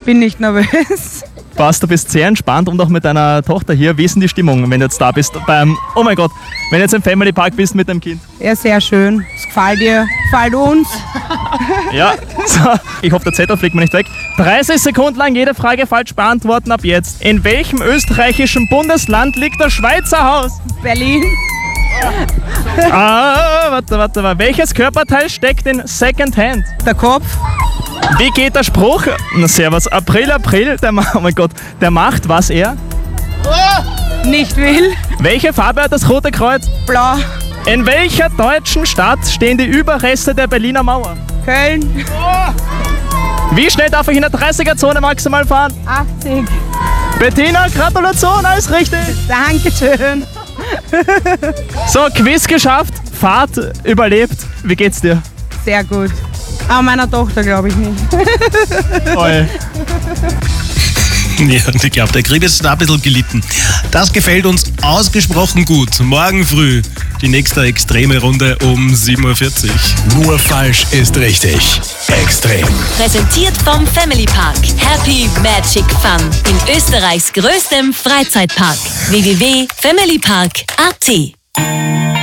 bin nicht nervös. Passt, du bist sehr entspannt und auch mit deiner Tochter hier. Wie ist denn die Stimmung, wenn du jetzt da bist oh mein Gott, wenn du jetzt im Family Park bist mit deinem Kind? Ja, sehr schön. Es gefällt dir, gefällt uns. Ja, so. Ich hoffe, der Zettel fliegt mir nicht weg. 30 Sekunden lang jede Frage falsch beantworten ab jetzt. In welchem österreichischen Bundesland liegt das Schweizer Haus? Berlin. Warte. Welches Körperteil steckt in Second Hand? Der Kopf. Wie geht der Spruch? Na servus, April, oh mein Gott, der macht, was er? Nicht will. Welche Farbe hat das Rote Kreuz? Blau. In welcher deutschen Stadt stehen die Überreste der Berliner Mauer? Köln. Wie schnell darf ich in der 30er-Zone maximal fahren? 80. Bettina, Gratulation, alles richtig. Dankeschön. So, Quiz geschafft, Fahrt überlebt. Wie geht's dir? Sehr gut. Aber meiner Tochter glaube ich nicht. Toll. Ja, und ich glaube, der Krieg ist da ein bisschen gelitten. Das gefällt uns ausgesprochen gut. Morgen früh die nächste extreme Runde um 7.40 Uhr. Nur falsch ist richtig. Extrem. Präsentiert vom Family Park. Happy Magic Fun. In Österreichs größtem Freizeitpark. www.familypark.at